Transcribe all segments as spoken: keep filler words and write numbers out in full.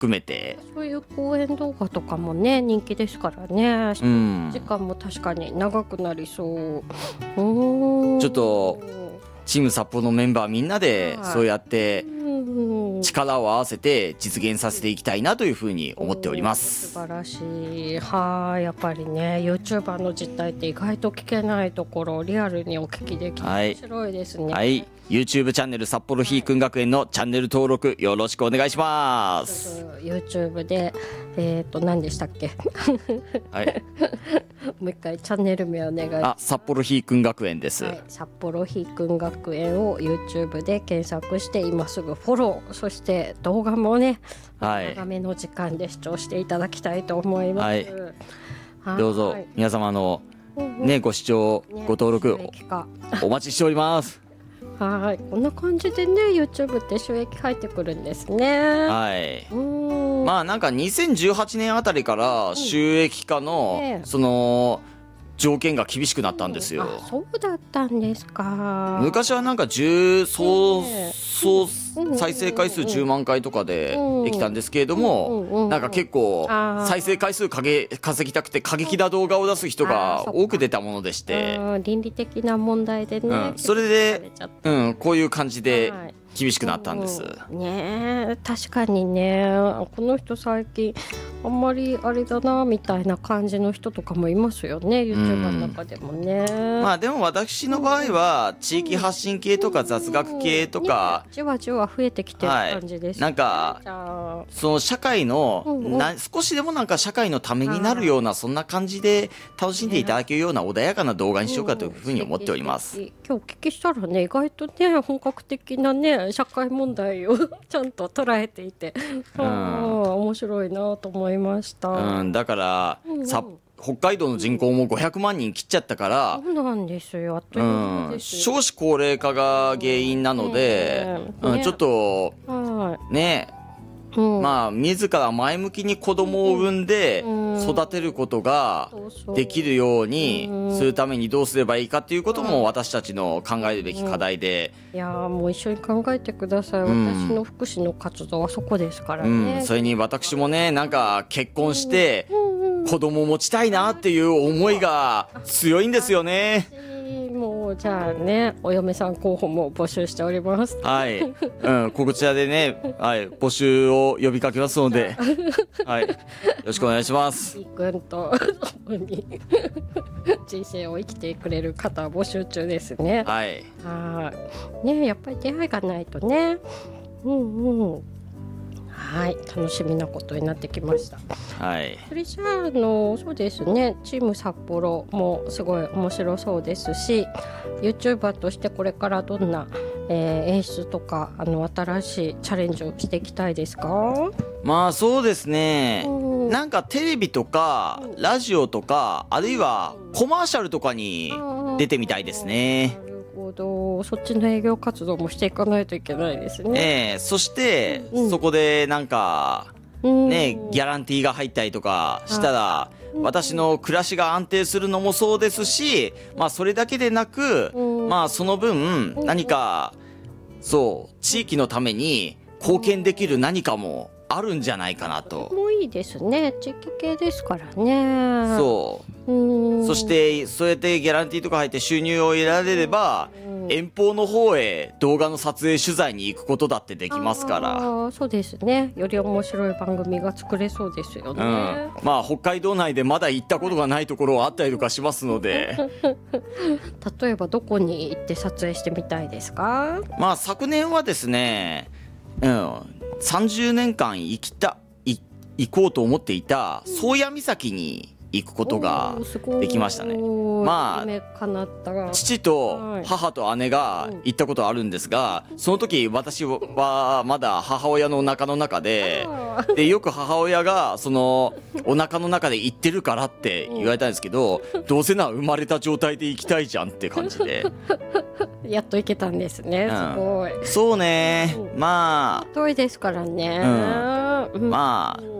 含めて、 そういう公演動画とかもね人気ですからね、 うん、 時間も確かに長くなりそう。うーん、 ちょっとチーム札幌のメンバーみんなではいそうやってうん力を合わせて実現させていきたいなというふうに思っております。 素晴らしい。はい、やっぱりね YouTuber の実態って意外と聞けないところをリアルにお聞きできてはい面白いですね。 はい、YouTube チャンネル札幌ひーくん学園のチャンネル登録よろしくお願いします。 YouTube でえっ、と何でしたっけはい、 もう一回チャンネル名お願いします。 あ、札幌ひーくん学園です、 はい、札幌ひーくん学園を YouTube で検索して今すぐフォロー、そして動画もね、 はい長めの時間で視聴していただきたいと思います。 はいはい、 どうぞ皆様のねご視聴ねご登録収益化お待ちしております。 はい、こんな感じでね YouTube って収益入ってくるんですね。 はい、 うーん、 まあなんかにせんじゅうはちねんあたりから収益化のねその条件が厳しくなったんですよ。 あ、そうだったんですか。 昔はなんかじゅう総ね総うん再生回数じゅうまんかいとかでうんできたんですけれどうんうんうんも、なんか結構あー再生回数かげ稼ぎたくて過激な動画を出す人あがーそっか多く出たものでして、 あー倫理的な問題でね、 うんそれでされちゃったうん、こういう感じではい厳しくなったんです。 うんねえ、確かにねこの人最近あんまりあれだなみたいな感じの人とかもいますよね、 YouTuber の中でもね。 まあでも私の場合は地域発信系とか雑学系とか、 ねじわじわ増えてきてる感じです、ねなんかじゃあその社会のうんうんな少しでもなんか社会のためになるようなそんな感じで楽しんでいただけるような穏やかな動画にしようかというふうに思っております。 うん、今日お聞きしたらね意外とね本格的なね社会問題をちゃんと捉えていて、 うんあー面白いなと思いました。 うん、だから、 うんうんさ北海道の人口もごひゃくまんにん切っちゃったから、 そうなんですよ、あっといううん、 間ですよ。 少子高齢化が原因なので、 うんねうん、ちょっとはね、 い、うんまあ自ら前向きに子供を産んでうん育てることがそうそうできるようにうんするためにどうすればいいかっていうことも私たちの考えるべき課題で、 いやーもう一緒に考えてください、 うん私の福祉の活動はそこですからうね。 ん、それに私もねなんか結婚してうんうん子供を持ちたいなっていう思いが強いんですよね。 もうじゃあねお嫁さん候補も募集しております。 はい、うん、こちらでね、はい、募集を呼びかけますので、はい、よろしくお願いします。 いくんと共に人生を生きてくれる方募集中ですね。 はい、 はいね、やっぱり出会いがないとね、うんうん、はい楽しみなことになってきました。 はい、 それじゃあ、あのそうですねチーム札幌もすごい面白そうですし YouTuber としてこれからどんな、えー演出とかあの新しいチャレンジをしていきたいですか？ まあそうですね、 うんなんかテレビとかラジオとかあるいはコマーシャルとかに出てみたいですね。 なるほど、そっちの営業活動もしていかないといけないですね。 ええ、そしてうんそこでなんかうんねギャランティーが入ったりとかしたらうん私の暮らしが安定するのもそうですし、まあそれだけでなくうんまあその分何かそう地域のために貢献できる何かもあるんじゃないかなと。 もういいですね、地域系ですからね。 そううんそしてそうやってギャランティーとか入って収入を得られればうん遠方の方へ動画の撮影取材に行くことだってできますから。 あーそうですね、より面白い番組が作れそうですよね。 うん、まあ北海道内でまだ行ったことがないところはあったりとかしますので例えばどこに行って撮影してみたいですか？ まあ昨年はですね、うん、さんじゅうねんかん生きたい行こうと思っていた宗谷岬に行くことがおーすごいできましたね。まあ夢叶った父と母と姉が行ったことあるんですが、その時私はまだ母親のお腹の中で、 あでよく母親がそのお腹の中で行ってるからって言われたんですけど、どうせなら生まれた状態で行きたいじゃんって感じで、 ーやっと行けたんですね、 うんすごいそうね、ま遠いですからね、 あうんまあうん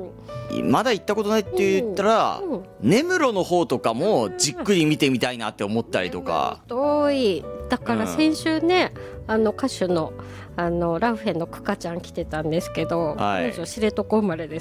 まだ行ったことないって言ったら、 うんうん根室の方とかもじっくり見てみたいなって思ったりとか。 遠い。だから先週ね、あの歌手のあのラウフェンのクカちゃん来てたんですけど、 はい彼女知床生まれです